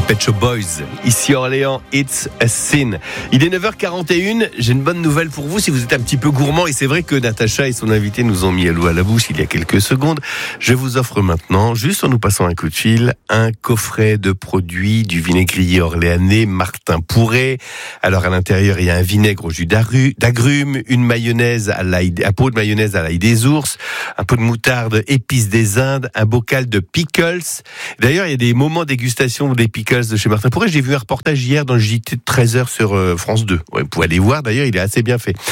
Pet Shop Boys. Ici Orléans, It's a Sin. Il est 9h41, j'ai une bonne nouvelle pour vous si vous êtes un petit peu gourmand, et c'est vrai que Natacha et son invité nous ont mis à l'eau à la bouche il y a quelques secondes. Je vous offre maintenant, juste en nous passant un coup de fil, un coffret de produits du vinaigrier orléanais Martin Pourret. Alors à l'intérieur, il y a un vinaigre au jus d'agrumes, une mayonnaise à l'ail, un pot de mayonnaise à l'ail des ours, un pot de moutarde épices des Indes, un bocal de pickles. D'ailleurs, il y a des moments dégustation des pickles de chez Martin Pourret. J'ai vu un reportage hier dans le JT de 13h sur France 2. Ouais, vous pouvez aller voir, d'ailleurs, il est assez bien fait.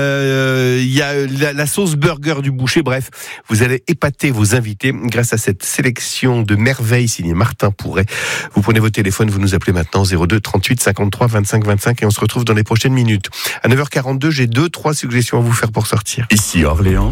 Il y a la sauce burger du boucher. Bref, vous allez épater vos invités grâce à cette sélection de merveilles signée Martin Pourret. Vous prenez votre téléphone, vous nous appelez maintenant 02 38 53 25 25 et on se retrouve dans les prochaines minutes. À 9h42, j'ai 2-3 suggestions à vous faire pour sortir. Ici Orléans,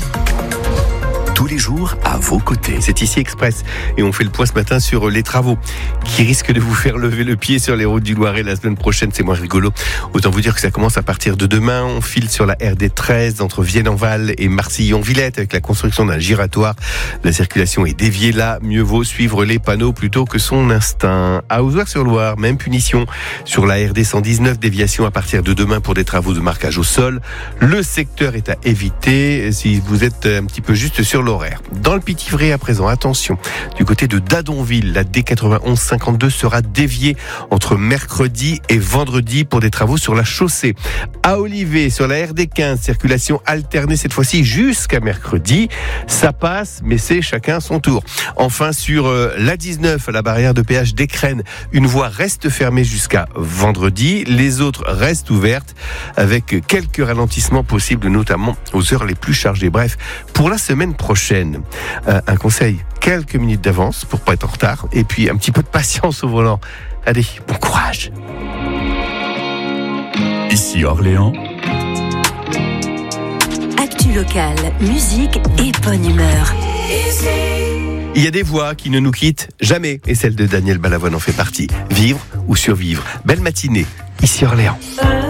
tous les jours à vos côtés. C'est ici Express et on fait le point ce matin sur les travaux qui risquent de vous faire lever le pied sur les routes du Loiret la semaine prochaine. C'est moins rigolo. Autant vous dire que ça commence à partir de demain. On file sur la RD 13 entre Vienne-en-Val et Marcillon-Villette avec la construction d'un giratoire. La circulation est déviée là. Mieux vaut suivre les panneaux plutôt que son instinct. À Ozoir-sur-Loire, même punition sur la RD 119, déviation à partir de demain pour des travaux de marquage au sol. Le secteur est à éviter si vous êtes un petit peu juste sur l'horaire. Dans le Pithiviers à présent, attention, du côté de Dadonville, la D91 52 sera déviée entre mercredi et vendredi pour des travaux sur la chaussée. À Olivet, sur la RD 15, circulation alternée cette fois-ci jusqu'à mercredi. Ça passe, mais c'est chacun son tour. Enfin, sur la 19, à la barrière de péage d'Écrennes, une voie reste fermée jusqu'à vendredi. Les autres restent ouvertes avec quelques ralentissements possibles, notamment aux heures les plus chargées. Bref, pour la semaine prochaine, un conseil, quelques minutes d'avance pour pas être en retard et puis un petit peu de patience au volant. Allez, bon courage. Ici Orléans, actu locale, musique et bonne humeur. Il y a des voix qui ne nous quittent jamais et celle de Daniel Balavoine en fait partie. Vivre ou survivre. Belle matinée, ici Orléans.